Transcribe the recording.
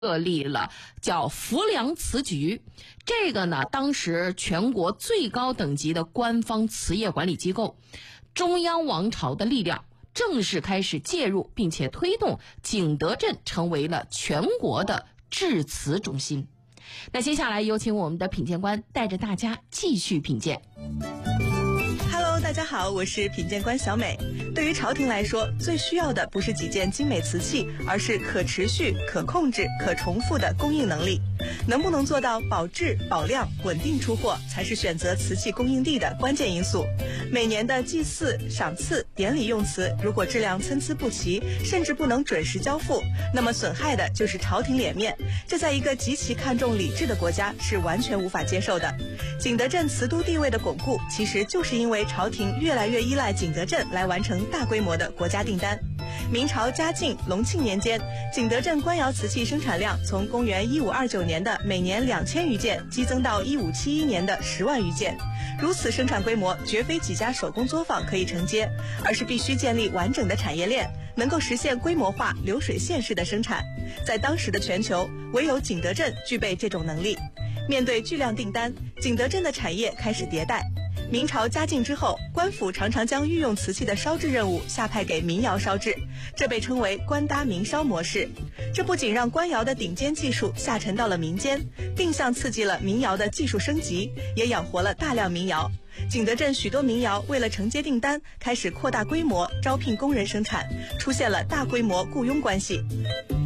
设立了叫浮梁瓷局，这个呢，当时全国最高等级的官方瓷业管理机构，中央王朝的力量正式开始介入，并且推动景德镇成为了全国的制瓷中心。那接下来有请我们的品鉴官带着大家继续品鉴。 大家好，我是品鉴官小美。对于朝廷来说，最需要的不是几件精美瓷器，而是可持续、可控制、可重复的供应能力。能不能做到保质、保量、稳定出货，才是选择瓷器供应地的关键因素。每年的祭祀、赏赐、典礼用瓷，如果质量参差不齐，甚至不能准时交付，那么损害的就是朝廷脸面。这在一个极其看重礼制的国家是完全无法接受的。景德镇瓷都地位的巩固，其实就是因为朝廷越来越依赖景德镇来完成大规模的国家订单。明朝嘉靖、隆庆年间，景德镇官窑瓷器生产量从公元1529年的每年2000余件激增到1571年的10万余件。如此生产规模，绝非几家手工作坊可以承接，而是必须建立完整的产业链，能够实现规模化、流水线式的生产。在当时的全球，唯有景德镇具备这种能力。面对巨量订单，景德镇的产业开始迭代。明朝嘉靖之后，官府常常将御用瓷器的烧制任务下派给民窑烧制，这被称为官搭民烧模式。这不仅让官窑的顶尖技术下沉到了民间，定向刺激了民窑的技术升级，也养活了大量民窑。景德镇许多民窑为了承接订单，开始扩大规模，招聘工人生产，出现了大规模雇佣关系。